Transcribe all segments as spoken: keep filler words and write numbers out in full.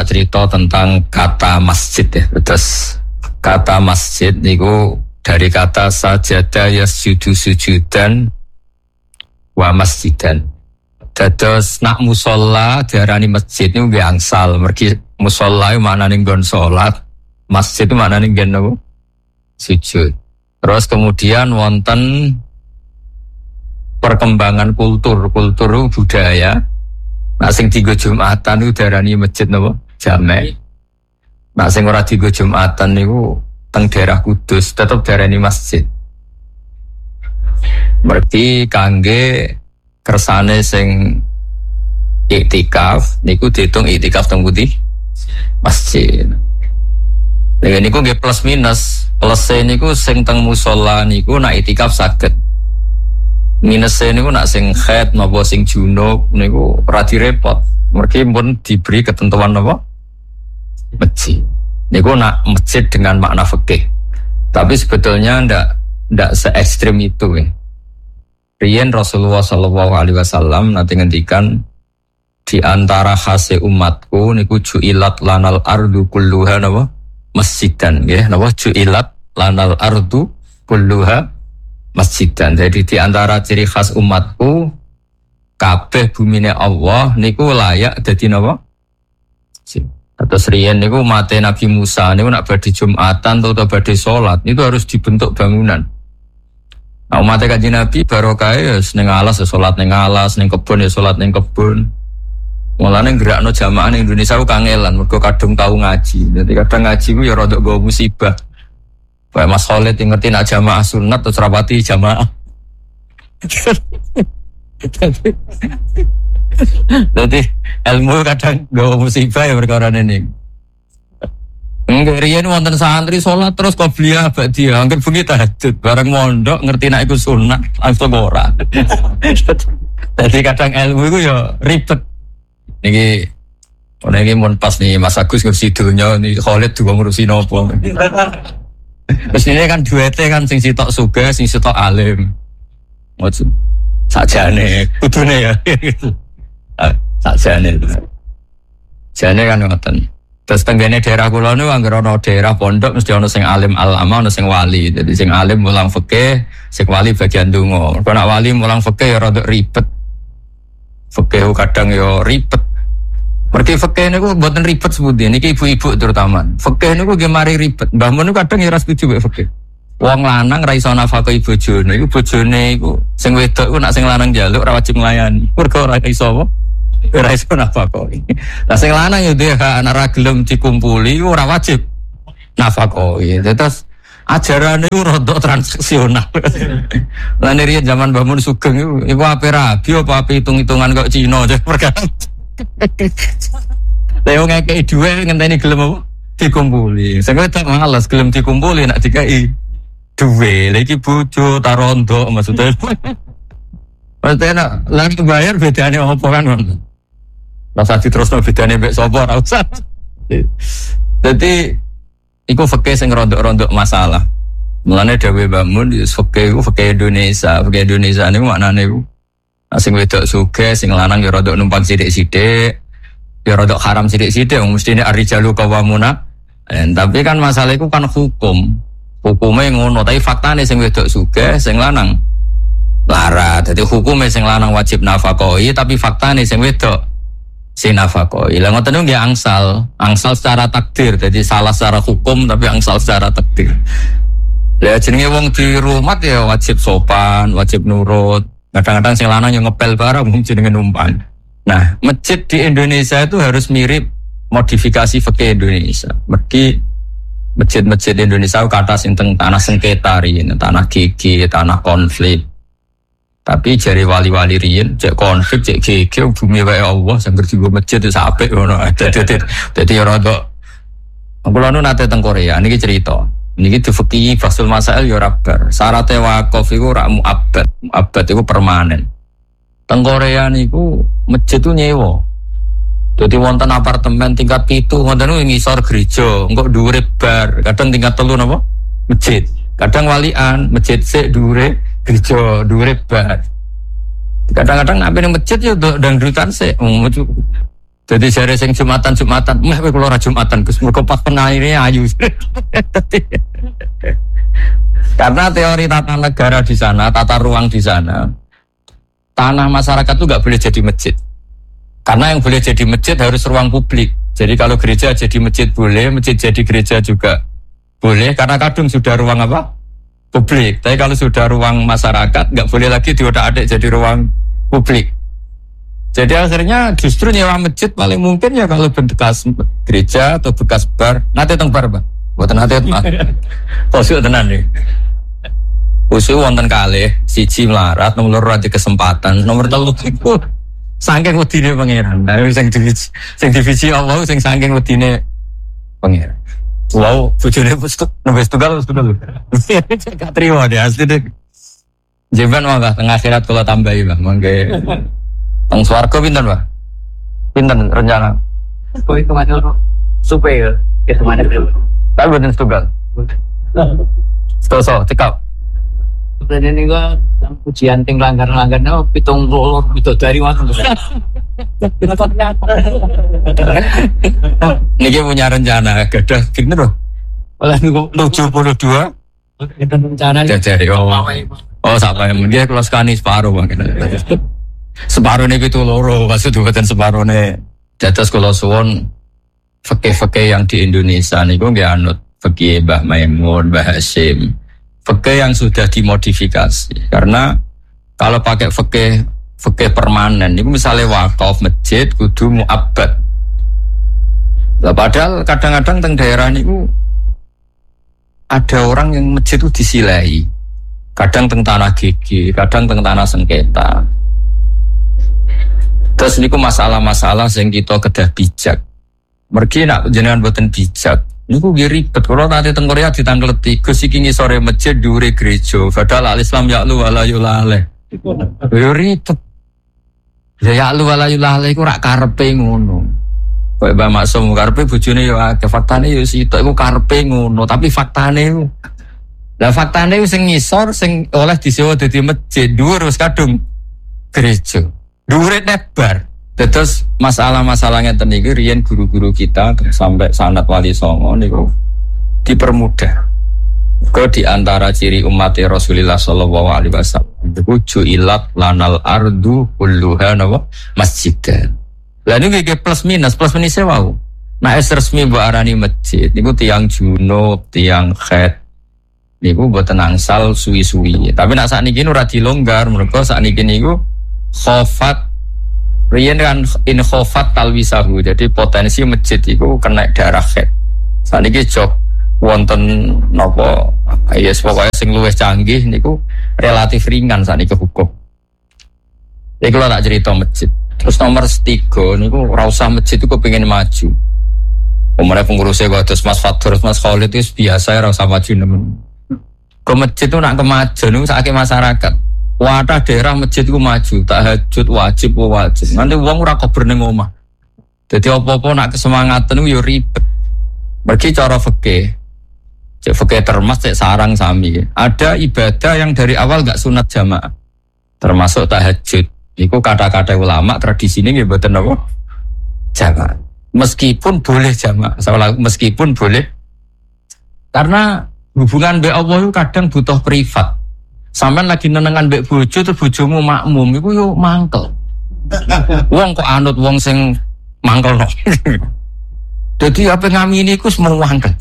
tak cerita tentang kata masjid ya. Terus kata masjid niku dari kata sajada yasjudu sujudan wa masjidan. Dados nak musola diarani masjid niku nggih angsal. Mergi musola iku maknane nggon salat, masjid itu maknane nggon napa? Sujud. Terus kemudian wonten perkembangan kultur, kultur budaya. Nah sing dienggo Jumatan niku diarani masjid napa? Jamek. Nah sing ora dienggo Jumatan niku teng daerah Kudus tetep diarani masjid. Mergi kangge kersane sing iktikaf niku diitung iktikaf teng putih masjid. Lha niku nggih plus minus. Plus niku sing teng musala niku nak iktikaf saged. Minus niku nak sing haid napa sing junub niku ora direpot. Mergi pun diberi ketentuan apa? Masjid. Niku nak masjid dengan makna fikih. Tapi sebetulnya ndak ndak se ekstrem itu ya. Riyen Rasulullah sallallahu alaihi wasallam nanti ngendikan di antara khase umatku niku ju'ilat lanal ardu kulluha napa masjidan nggih napa ju'ilat lanal ardu kulluha masjidan. Jadi di antara ciri khas umatku kabeh bumine Allah niku layak dadi napa? Terus riyen niku mate Nabi Musa niku nak badhe Jumatan atau badhe salat itu harus dibentuk bangunan. Nah, umat Kanjeng Nabi barokah ya ning alas ya salat ning alas, ning kebon ya salat ning kebon. Mulane gerakno jamaah ning Indonesia ku kangelan mergo kadung tau ngaji. Dadi kadang ngaji ku ya rada nggo musibah. Kayak Mas Khalid yang ngerti nak jamaah sunat terus rapati jamaah. Jadi ilmu kadang gawa musibah ya perkara ini. Enggak riyen wonten santri salat terus qobliyah ba'diyah anggere bengi tahajud bareng mondok ngerti nek iku sunat langsung ora. Jadi kadang ilmu iku ya ribet. Niki ana iki mun pas nih Mas Agus ngurusi donya ni Khalid juga ngurusi nopo. Terus ini kan duete kan sing sitok sugih sing sitok alim. Maksud sakjane kudune ya. Sakjane. Jane kan ngoten. Terus tenggene daerah kula niku anggere ana daerah pondok mesti ana sing alim alama, ana sing wali. Jadi sing alim mulang fikih, sing wali bagian donga. Kok nek wali mulang fikih ya rada ribet. Fikih kadang ya ribet. Mergi fikih niku mboten ribet sebuti niki ibu-ibu terutama. Fikih niku nggih mari ribet. Mbah mun kadang ya ora setuju mek fikih. Wong lanang ra iso nafkahi bojone iku bojone iku sing wedok iku nek sing lanang njaluk ora wajib nglayani. Mergo ora iso apa? Ora iso nafkahi. Lah sing lanang ya dhek anak ra gelem dikumpuli ora wajib nafkahi. Terus ajarane iku rada transaksional. Lah niki zaman Mbah Mun Sugeng iku iku ape rabi apa ape hitung-hitungan kok Cina aja perkara. Lah wong ngekeki dhuwit ngenteni gelem apa? Dikumpuli. Sing wedok males gelem dikumpuli nek dikai dhuwit. Lah iki bojo ta rondo maksudnya. Maksudnya lan bayar bedane apa kan? Rasa diterusno bedane mbek sapa ora usah. Dadi iku fikih sing rondok-rondok masalah. Mulane dawuh Mbah Mun fikih iku fikih Indonesia, fikih Indonesia niku maknane iku sing wedok sugih, sing lanang ya rondok numpang sithik-sithik. Ya rondok haram sithik-sithik wong mestine ar-rijalu qawwamuna. Eh, tapi kan masalah iku kan hukum. Hukume ngono, tapi faktane sing wedok sugih, sing lanang lara. Dadi hukume sing lanang wajib nafkahi, tapi faktane sing wedok sing nafkahi. Lah ngoten niku nggih angsal, angsal secara takdir. Jadi salah secara hukum tapi angsal secara takdir. Lah jenenge wong di rumah ya wajib sopan, wajib nurut. Kadang-kadang sing lanang yang ngepel barang mung jenenge numpang. Nah, masjid di Indonesia itu harus mirip modifikasi fikih Indonesia. Mergi masjid-masjid Indonesia kata sing teng tanah sengketa riyen, tanah gigi, tanah konflik. Tapi jari wali-wali riyen cek konflik, cek gigi bumi wae Allah sing dienggo masjid wis apik ngono. Dadi dadi ora kok. Kula nu nate teng Korea niki cerita. Niki difikih fasul masail ya ora bar. Syarat wakaf iku ora muabbad. Muabbad iku permanen. Teng Korea niku masjid itu nyewa. Jadi wonten apartemen tingkat pitu, wonten niku ngisor gereja, engko dhuwure bar, kadang tingkat telu napa? Masjid. Kadang walian, masjid sik dhuwure gereja, dhuwure bar. Kadang-kadang nek ning masjid ya dangdutan sik. Jadi jare sing Jumatan-Jumatan, meh kowe ora Jumatan Gus, mergo pas penaire ayu. Karena teori tata negara di sana, tata ruang di sana, tanah masyarakat itu nggak boleh jadi masjid. Karena yang boleh jadi masjid harus ruang publik. Jadi kalau gereja jadi masjid boleh, masjid jadi gereja juga boleh. Karena kadung sudah ruang apa? Publik. Tapi kalau sudah ruang masyarakat, nggak boleh lagi diodak-adik jadi ruang publik. Jadi akhirnya justru nyewa masjid paling mungkin ya kalau bekas gereja atau bekas bar. Nanti teng bar, Pak. Buatan nanti Pak. Kosuk tenan nih. Usul wonten kalih siji melarat, nomor loro ada kesempatan, nomor telu iku saking wedine pangeran. Nah, sing divisi sing divisi Allah sing saking wedine pangeran. Wow, bojone wis nembe tunggal wis tunggal. Gak trimo dia asli deh. Jeban mangga tengah akhirat kula tambahi, Bang. Mangke teng swarga pinten, Pak? Pinten rencana? Kowe kemana lo? Supaya ke kemana dulu? Tapi boten tunggal. Stoso, cekap. Sebenarnya ini gua ujian ting langgar-langgar no pitung lolor itu dari waktu itu. Niki punya rencana gadah pinten lho? Oleh niku tujuh puluh dua. kita rencana Jajari oh. Oh, sampai dia kalau sekali separuh Bang. Separuh niku itu loro, maksud bukan separuh ne. Dados kula suwun fikih-fikih yang di Indonesia niku nggih anut fikih Mbah Maimun, Mbah Hasyim. Fikih yang sudah dimodifikasi. Karena kalau pakai fikih fikih permanen niku misalnya wakaf masjid kudu muabbad. Lah padahal kadang-kadang teng daerah niku ada orang yang masjid itu disilahi. Kadang teng tanah gigi, kadang teng tanah sengketa. Terus niku masalah-masalah sing kita kedah bijak. Mergi nak jenengan boten bijak. Niku nggih ribet. Kalau nanti teng Korea ditangkleti, Gus iki ngisore masjid dhuwure gereja. Padahal al-Islam ya'lu wa la yulale. Yo ribet. Ya ya'lu wa la yulale iku rak karepe ngono. Kayak Mbak Maksum karepe bojone yo akeh, faktane yo sitok iku karepe ngono, tapi faktane iku. Lah faktane sing ngisor sing oleh disewa dadi masjid dhuwur wis kadung gereja. Dhuwure nebar. Terus masalah-masalah ngeten iki riyen guru-guru kita sampai sanad Wali Songo niku dipermudah. Ke di antara ciri umat Rasulullah sallallahu alaihi wasallam iku ju'ilat lanal ardu kulluha nawa masjidan. Lah niku iki plus minus, plus minusnya wau. Nah es resmi mbok arani masjid niku tiyang junub, tiyang khed niku mboten angsal suwi-suwi. Tapi nek sakniki ora dilonggar, mergo sakniki niku khofat riyen kan in khofat talwisahu. Jadi potensi masjid itu kena darah khed. Sakniki jok wonten napa ya pokoke sing luwih canggih niku relatif ringan sakniki hukum. Iki kula tak cerita masjid. Terus nomor tiga niku ora usah masjid itu kepengin maju. Umumnya pengurusnya kados Mas Fatur, Mas Khalid itu biasa ora usah maju nemen. Ke masjid itu nak kemajuan niku sakake masyarakat. Wadah daerah masjid itu maju, tahajud wajib wajib. Nanti wong ora kober ning omah. Dadi apa-apa nak kesemangatan niku yo ribet. Mergi cara fikih. Cek fikih termas cek sarang sami. Ada ibadah yang dari awal enggak sunat jamaah. Termasuk tahajud. Iku kata-kata ulama tradisi ini mboten apa? Jamaah. Meskipun boleh jamaah, meskipun boleh. Karena hubungan mbek Allah itu kadang butuh privat. Sampeyan lagi nenengan mbek bojo terus bojomu makmum iku yo mangkel. Wong kok anut wong sing mangkelno. Dadi apa ngamini iku semua mangkel.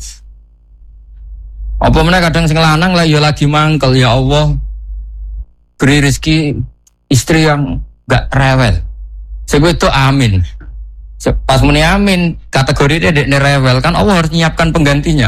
Apa meneh kadang sing lanang lah ya lagi mangkel, ya Allah. Beri rezeki istri yang enggak rewel. Sing itu amin. Pas muni amin, kategori dia dekne rewel kan Allah harus nyiapkan penggantinya.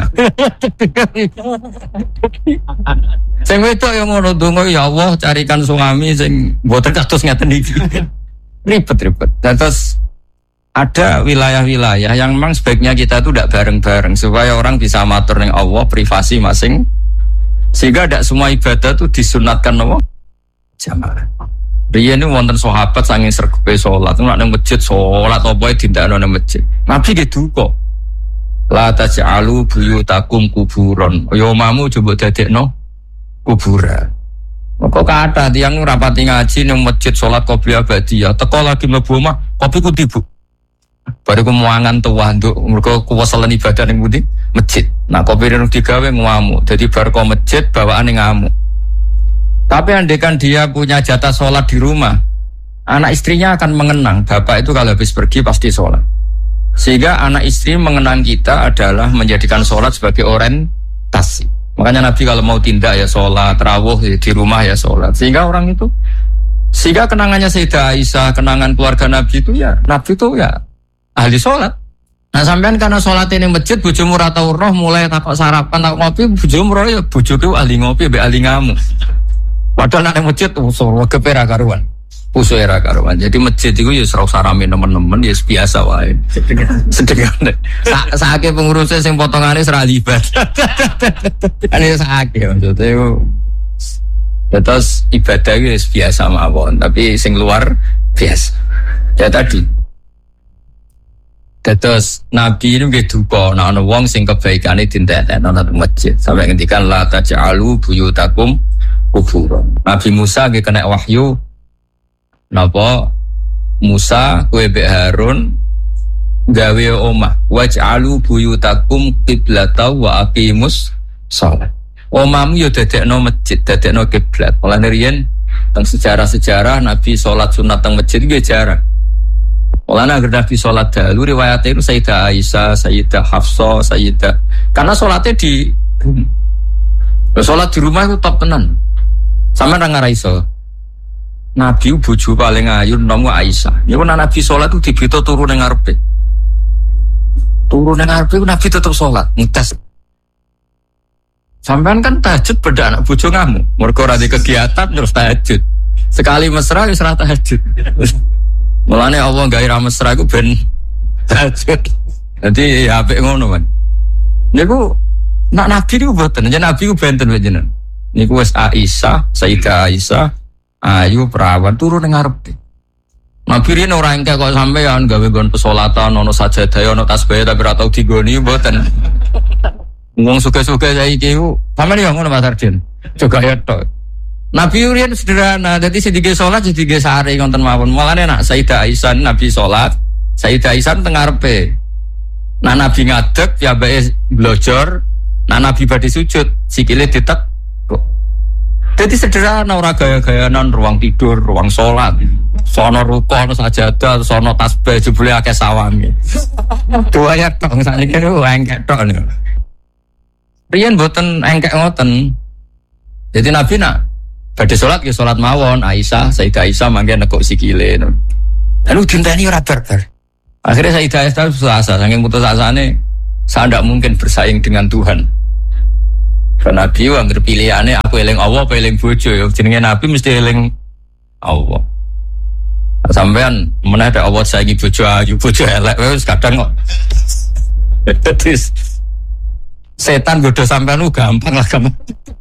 Sing itu yang ngono donga ya Allah carikan suami sing mboten kados ngeten iki. Ribet-ribet. Dan terus ada wilayah-wilayah yang memang sebaiknya kita itu tidak bareng-bareng supaya orang bisa matur ning Allah privasi masing sehingga tidak semua ibadah itu disunatkan apa? Jamaah. Riyen niku wonten sahabat saking sregepe salat, nek nang masjid salat apa ae dindakno nang masjid. Nabi ge duka. La taj'alu buyutakum kuburon. Ya omamu coba dadekno kuburan. Kok kathah tiyang rapati ngaji nang masjid salat qobliyah ba'diyah, teko lagi mlebu omah, kopi ku tibu. Baru kemuangan tua untuk mereka kuwasalan ibadah yang putih masjid. Nah kopi renung digawe ngamuk. Jadi baru kau masjid bawaan yang ngamuk. Tapi andaikan dia punya jatah sholat di rumah, anak istrinya akan mengenang. Bapak itu kalau habis pergi pasti sholat. Sehingga anak istri mengenang kita adalah menjadikan sholat sebagai orientasi. Makanya Nabi kalau mau tindak ya sholat, rawuh ya di rumah ya sholat. Sehingga orang itu, sehingga kenangannya Sayyidah Aisyah, kenangan keluarga Nabi itu ya, Nabi itu ya ahli sholat. Nah sampean karena sholat ini masjid, bojomu ora tau roh mulai takok sarapan, takok ngopi, bojomu roh ya bojoku ahli ngopi, be ahli ngamuk. Padahal nang masjid usul kepera karuan. Usul era karuan. Jadi masjid itu ya serau sarame nemen-nemen ya biasa wae. Sedengane. Sak sakake pengurusnya sing potongane serah libat. Ane sakake maksudnya itu. Terus ibadah itu biasa mawon, tapi sing luar biasa. Ya tadi. Terus Nabi itu gitu kok, nah ono wong sing kebaikane dintekno nang masjid. Sampai ngendikan la taj'alu buyutakum kuburan. Nabi Musa nggih kena wahyu napa Musa kowe mbek Harun gawe omah waj'alu buyutakum qiblatan wa aqimus shalah. Omahmu yo dadekno masjid, dadekno kiblat. Mulane riyen teng sejarah-sejarah Nabi salat sunat teng masjid nggih jarang. Mulane agar Nabi sholat dahulu riwayatnya itu Sayyidah Aisyah, Sayyidah Hafsah, Sayyidah karena sholatnya di rumah. Sholat di rumah itu top tenan. Sama nang iso. Nabi bojo paling ayu nomo Aisyah. Niku Nabi sholat itu dibito turu ning ngarepe. Turu ning ngarepe Nabi tetep sholat, ngetes. Sampean kan tahajud beda anak bojo ngamuk. Mergo ora di kegiatan terus tahajud. Sekali mesra wis ora tahajud. Mulane Allah gawe ra mesra iku ben tahajud. Dadi ya apik ngono kan. Niku nak Nabi niku mboten, yen Nabi ku benten jenengan. Niku wis Aisyah, Sayyidah Aisyah, ayu perawan turu ning ngarepe. Nabi rene ora engke kok sampean gawe nggon pesolatan ono sajadah ono tasbih tapi ora tau digoni mboten. Wong suka-suka saiki ku sampeyan yo ngono Mas Ardin. Juga ya tok. Nabi urian sederhana, jadi sedikit sholat, sedikit sehari konten mawon. Mulane nak Sayyidah Aisyah Nabi sholat, Sayyidah Aisyah tengah repe. Nah Nabi ngadeg, ya bae blojor. Nah Nabi badhe sujud, sikile ditek. Jadi sederhana, ora gaya-gayanan ruang tidur, ruang sholat. Sono rukun, sono sajadah, sono tasbih, jebule akeh sawange. Dua ya tok, sakniki niku engkek tok niku. Riyen mboten engkek ngoten. Jadi Nabi nak badhe salat ya salat mawon, Aisyah, Sayyidah Aisyah mangke nekuk sikile. Lalu dinteni ora barbar. Akhirnya Sayyidah Aisyah putus asa, saking putus asane saya ndak mungkin bersaing dengan Tuhan. Karena Nabi anggere pilihane aku eling Allah apa eling bojo ya jenenge Nabi mesti eling Allah. Sampean meneh ada Allah saiki bojo ayu, bojo elek wis kadang kok. Tetis. Setan godo sampean lu gampang lah gampang.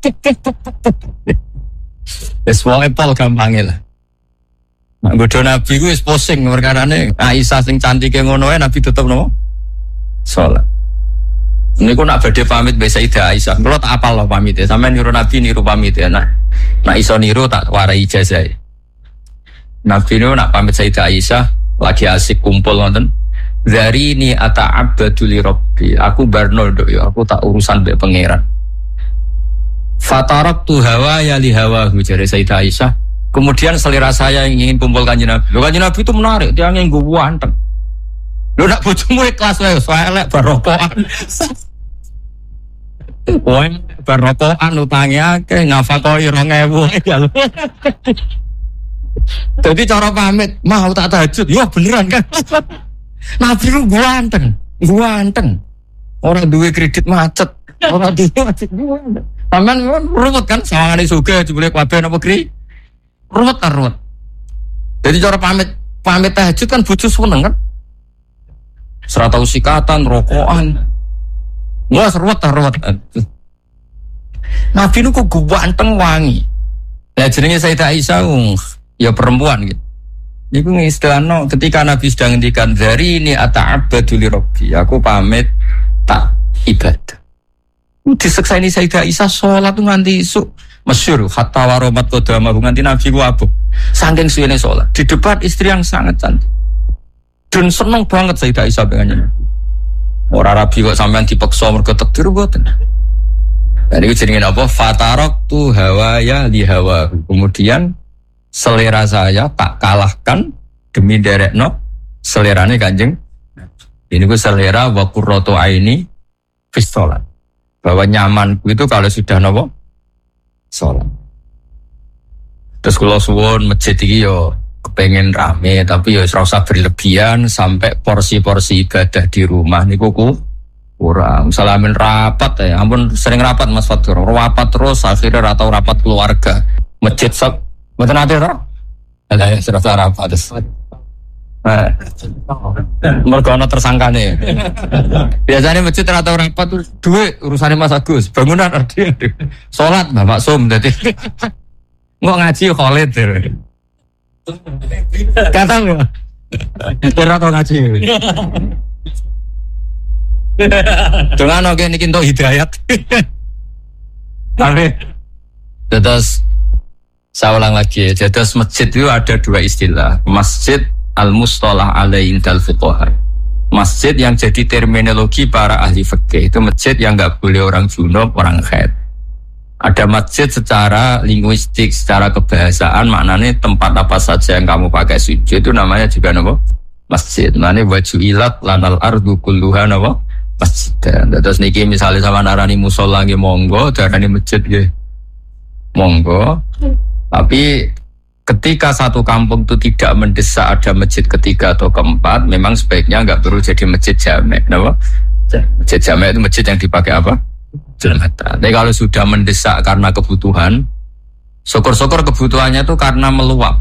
Wis wae pol gampange lah. Nek godho Nabi ku wis pusing perkarane Aisyah sing cantike ngono ae Nabi tetep nopo? Salat. Niku nak badhe pamit mbek Sayyidah Aisyah. Kula tak apal lho pamite. Sampeyan niru Nabi niru pamit ya. Nak nak iso niru tak warai ijazah. Nabi niku nak pamit Sayyidah Aisyah lagi asik kumpul ngoten. Dari ini ata'abbadu li rabbi. Aku barno nduk ya, aku tak urusan mbek pangeran. Fataraktu hawa ya li hawa jare Sayyidah Aisyah. Kemudian selera saya yang ingin kumpul Kanjeng Nabi. Lho Kanjeng Nabi itu menarik, dia ngene nggo wanteng. Lho nak bojomu ikhlas wae, elek barokokan. Wong barokokan utange akeh ngafakoi dua ribu ya. Jadi cara pamit, mau tak tahajud. Ya beneran kan. Nabi lu ganteng, ganteng. Orang duwe kredit macet, orang duwe macet ganteng. Taman ruwet kan, sawangane sugih jebule kabeh napa kri? Ruwet kan ruwet. Jadi cara pamit, pamit tahajud kan bojo seneng kan? Serata usikatan, rokokan. Wah, ruwet ta ruwet. Nabi nu kok ganteng wangi. Ya jenenge Sayyidah Aisyah, ya perempuan gitu. Iku istilahno ketika Nabi sedang ngendikan dari ini ata'abbadu li rabbi, aku pamit tak ibadah. Disekseni Sayyidah Aisyah salat nganti isuk masyhur hatta waromat qadama nganti Nabi ku abuk. Saking suwene salat di depan istri yang sangat cantik. Dan seneng banget Sayyidah Aisyah pengennya. Orang Rabi kok sampean dipaksa mergo takdir mboten. Dan itu jenenge apa? Fatarok tu hawaya li hawa. Kemudian selera saya tak kalahkan demi derekno selerane Kanjeng. Ini ku selera wa qurratu aini fi shalat. Bahwa nyamanku itu kalau sudah nopo salat. Terus kula suwun masjid iki yo kepengen rame tapi ya ora usah berlebihan sampai porsi-porsi ibadah di rumah niku ku kurang. Salamin rapat ya, ampun sering rapat Mas Fatur. Rapat terus akhirnya atau rapat keluarga. Masjid sak mboten ate to? Lah ya serasa rapat terus. Nah, mergo ana tersangkane. Biasanya masjid atau rapat tuh duit urusane Mas Agus, bangunan ada. Salat Bapak Sum dadi. Nggak ngaji Khalid terus. Kata nggak? Terus atau ngaji? Dengan oke ini kita hidayat. Tapi, terus saya ulang lagi. Jadi masjid itu ada dua istilah. Masjid al-mustalah alaihi indal fuqaha. Masjid yang jadi terminologi para ahli fikih itu masjid yang nggak boleh orang junub, orang haid. Ada masjid secara linguistik, secara kebahasaan maknanya tempat apa saja yang kamu pakai sujud itu namanya juga apa? Masjid. Maknanya wajuilat lanal ardu kulluha apa? Masjid. Terus niki misalnya sama narani musola nggih monggo, darani masjid nggih monggo. Tapi ketika satu kampung itu tidak mendesak ada masjid ketiga atau keempat, memang sebaiknya enggak perlu jadi masjid jamek, napa? Masjid jamek itu masjid yang dipakai apa? Jumatan. Tapi kalau sudah mendesak karena kebutuhan, syukur-syukur kebutuhannya itu karena meluap.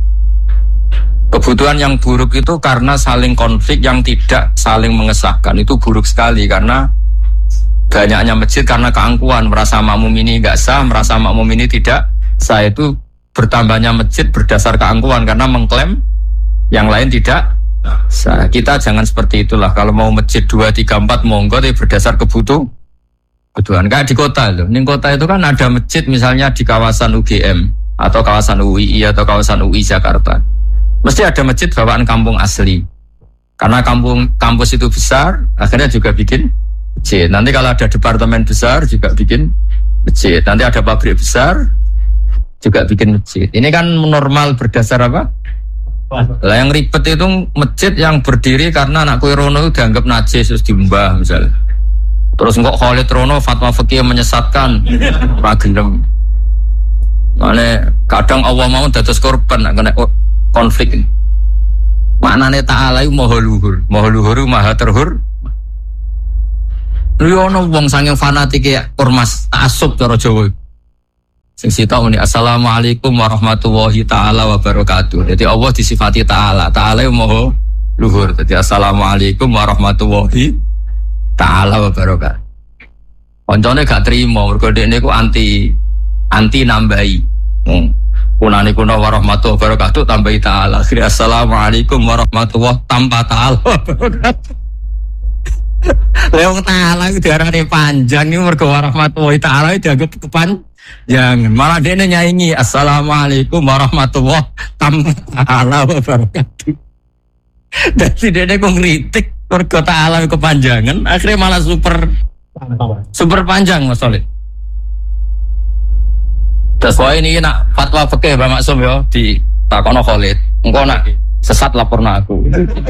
Kebutuhan yang buruk itu karena saling konflik yang tidak saling mengesahkan. Itu buruk sekali karena banyaknya masjid karena keangkuhan, merasa makmum ini enggak sah, merasa makmum ini tidak sah. Itu bertambahnya masjid berdasar keangkuhan karena mengklaim yang lain tidak sah. Kita jangan seperti itulah. Kalau mau masjid dua, tiga, empat monggo tapi berdasar kebutuhan. Kebutuhan kayak di kota loh. Di kota itu kan ada masjid misalnya di kawasan U G M atau kawasan U I I atau kawasan U I Jakarta. Mesti ada masjid bawaan kampung asli. Karena kampung kampus itu besar, akhirnya juga bikin masjid. Nanti kalau ada departemen besar juga bikin masjid. Nanti ada pabrik besar juga bikin masjid. Ini kan normal berdasar apa? Lah yang ribet itu masjid yang berdiri karena anak kue rono itu dianggap najis terus dimbah misalnya. Terus kok Khalid Rono fatwa fikih menyesatkan, ragelem. Mane kadang Allah mau dados korban kena konflik. Maknane ta'ala iku maha luhur, maha luhur maha terhur. Lha ono wong saking fanatike ormas ta'assub cara Jawa. Sing sita muni assalamualaikum warahmatullahi taala wabarakatuh. Jadi Allah disifati ta'ala, ta'ala maha luhur. Jadi assalamualaikum warahmatullahi ta'ala wa barokah. Koncone gak terima mergo dekne ku anti anti nambahi. Hmm. Kunane kuna warahmatullahi wabarakatuh tambahi ta'ala. Akhirnya assalamualaikum warahmatullahi tanpa ta'ala wabarakatuh. Leong ta'ala itu diarani panjang ini mergo warahmatullahi ta'ala dianggap kepanjangan. Malah dekne nyaingi assalamualaikum warahmatullahi tanpa ta'ala wabarakatuh. Dadi dekne ku ngritik mergo ta'ala kepanjangan, akhirnya malah super super panjang Mas Solid. Terus wah ini nak fatwa fikih Pak Maksum ya di takono Khalid. Engko nak sesat laporna aku.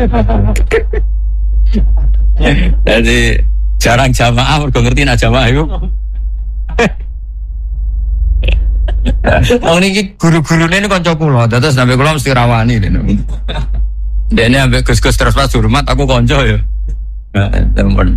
Jadi jarang jamaah mergo ngerti nak jamaah iku. Oh niki guru-gurune ini kanca kula, terus sampe kula mesti rawani dene. Dene ambek Gus-gus terus pas hormat aku konco ya. Nah, temen.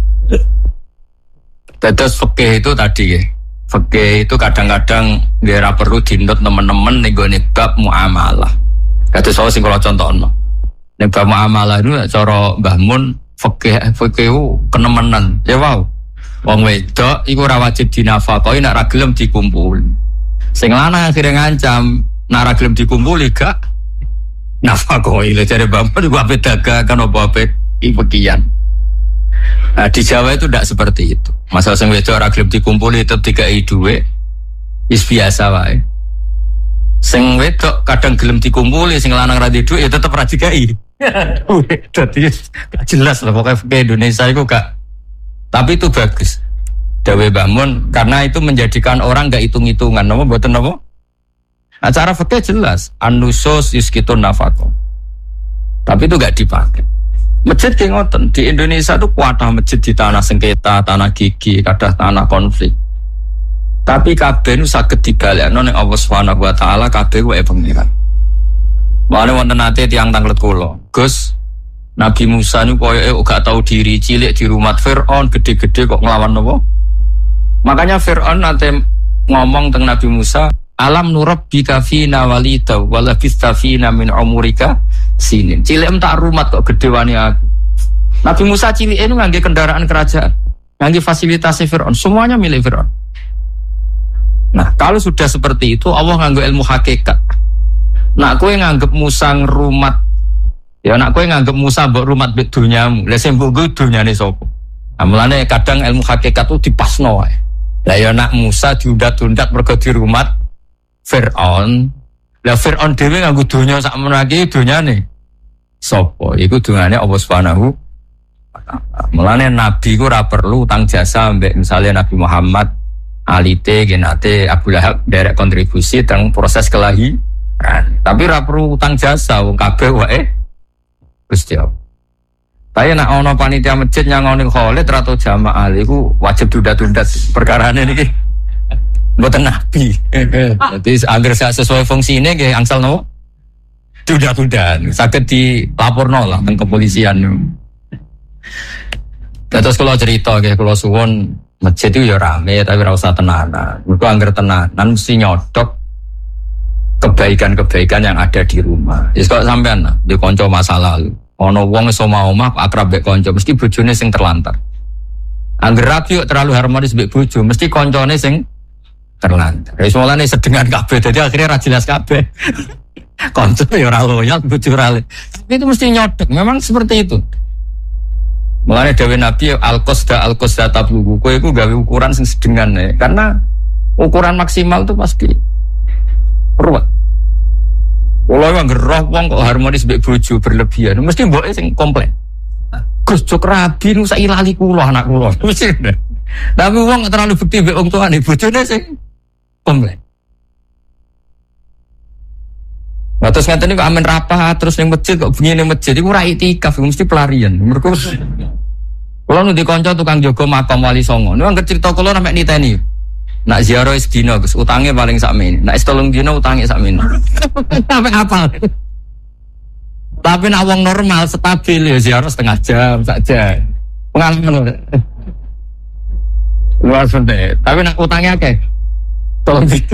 Terus fikih itu tadi ya. Fikih itu kadang-kadang dia perlu dinut teman-teman ning gone bab muamalah. Kados saya sing kula contohno. Ning bab muamalah itu cara Mbah Mun fikih fikih kenemenan. Ya wow. Wong wedok iku ora wajib dinafkahi nek ra gelem dikumpul. Sing lanang akhire ngancam nek ra gelem dikumpuli gak nafkahi. Lha jare Mbah Mun iku ape dagangan apa ape ipekian. Nah, di Jawa itu tidak seperti itu. Masalah sing wedok ora gelem dikumpuli tetep dikai dhuwit. Wis biasa wae. Sing wedok kadang gelem dikumpuli, sing lanang ra dhuwit ya tetep ra dikai. Jadi gak jelas lah pokoknya fikih Indonesia itu gak. Tapi itu bagus. Dawe Mbah Mun karena itu menjadikan orang gak hitung-hitungan. Napa mboten napa? Acara fikih jelas, an-nusus yuskitun nafaqah. Tapi itu gak dipakai. Masjid ki ngoten, di Indonesia itu kuatah masjid di tanah sengketa, tanah gigi, kadang tanah konflik. Tapi kabeh nu saged dibalekno ning Allah Subhanahu wa taala kabeh wae pengiran. Mane wonten nate tiyang tanglet kula. Gus, Nabi Musa niku koyoke gak tahu diri, cilik di rumah Firaun, gede-gede kok nglawan napa? Makanya Firaun nate ngomong teng Nabi Musa, alam nurabbika fina walida wa labista fina min umurika sinin. Cilik entak rumat kok gede wani aku. Nabi Musa cilik itu ngangge kendaraan kerajaan, ngangge fasilitas Firaun, semuanya milik Firaun. Nah, kalau sudah seperti itu Allah nganggo ilmu hakikat. Nak kowe nganggep Musa ngrumat, ya nak kowe nganggep Musa mbok rumat mbek donyamu. Lah sing mbok donyane sapa? Nah, mulane kadang ilmu hakikat itu dipasno wae. Lah ya nak Musa diundat-undat mergo dirumat Firaun. Lah Firaun dhewe nganggo donya sak menake donyane sapa? Iku donyane Allah Subhanahu wa taala. Mulane nabi ku ora perlu utang jasa mbek misale Nabi Muhammad, alite genate Abu Lahab derek kontribusi tentang proses kelahiran. Tapi ora perlu utang jasa wong kabeh wae Gusti Allah. Tapi nek ana panitia masjid nyangoni Khalid atau jamaah iku wajib tunda-tunda perkarane niki. Mboten nabi. Dadi angger sesuai fungsine nggih angsal nopo? Tunda-tunda. Saged dilaporno lah teng kepolisian. Terus kalau cerita nggih kula suwun masjid itu ya rame tapi ora usah tenanan. Mergo angger tenanan mesti nyodok kebaikan-kebaikan yang ada di rumah. Wis kok sampean di kanca masa lalu. Ana wong iso omah akrab mbek kanca, mesti bojone sing terlantar. Angger rapi terlalu harmonis mbek bojo, mesti kancane sing terlantar. Wis mulane sedengan kabeh, dadi akhirnya ra jelas kabeh. Kanca ya ora loyal, bojo ora. Tapi itu mesti nyodok, memang seperti itu. Mulane dawuh Nabi al-qasda al-qasda tablugu, kowe iku gawe ukuran sing sedengan ya. Karena ukuran maksimal itu pasti ruwet. Kalau yang gerah wong kok harmonis mbek bojo berlebihan, mesti mboke sing komplain. Gus cuk rabi nu sak ilali kula anak kula. Mesti. Tapi wong terlalu bekti mbek wong tuane bojone sing komplain. Nah, terus ngeten niku amen rapah terus ning masjid kok bengi ning masjid iku ora itikaf, mesti pelarian. Mergo kula nu dikonco tukang jaga makam Wali Songo. Niku anggere cerita kula sampe niteni. Nak ziarah sedina Gus, utangnya paling sakmene. Nak telung dina utangnya sakmene. Sampai apal. Tapi nak wong normal stabil ya ziarah setengah jam saja. Pengalaman. Luar biasa. Tapi nak utangnya akeh. Tolong